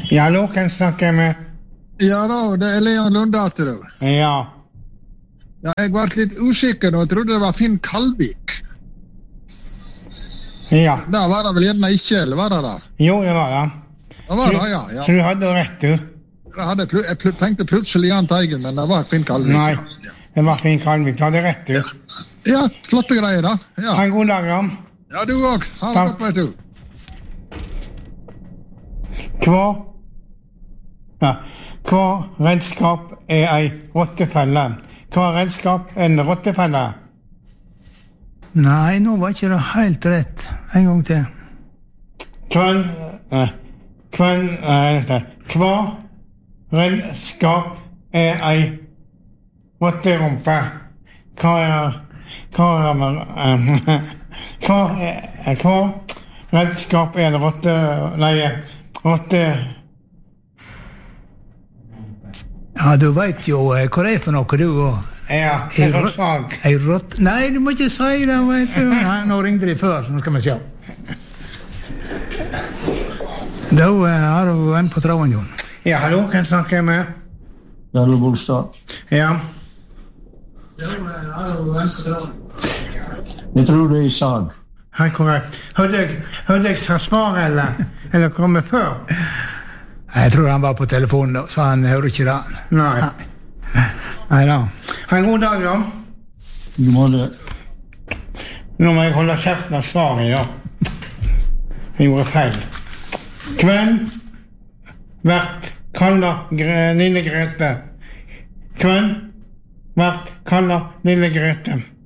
Ja, hallo, hvem snakker jeg med? Ja da, det er Leon Lundater. Ja. Ja, jeg var litt usikker og trodde det var Finn Kalvik. Ja. Da var det vel gjerne ikke, eller var det der? Jo, det var det. Det var det, ja. Så du hadde rett, du? Jeg tenkte plutselig Jahn Teigen, men det var Finn Kalvik. Nei, det var Finn Kalvik. Du hadde rett, du. Ja, flotte greier da. Ja. Ha en god dag, da. Ja, du også. Ha det godt, vet du. Hva redskap er ei rottefelle? Hva redskap er en rottefelle? Nei, nå var ikke det helt rett. En gang til. Hva redskap er ei rotterumpe? Hva redskap er en rotte... Ja, du vet jo hva det er for noe, du også. Ja, en sag. Nei, du må ikke si det, vet du. Nei, nå ringte de før, så nå skal vi se. Da har du en på traven, Jon. Ja, hallo, hvem snakker jeg med? Jarle Bolstad. Ja. Da har du en på traven. Jeg tror det er sag. Helt korrekt. Hørte jeg sa svar, eller komme før? Jeg tror han var på telefonen da, så han hører ikke det. Nei. Nei da. Ha en god dag, da. Du må det. Nå må jeg holde kjeften av svaret, ja. Jeg gjorde feil. Hvem vært kaller lille Grete? Hvem vært kaller lille Grete?